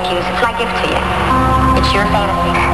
choose. It's my gift to you. It's your fantasy.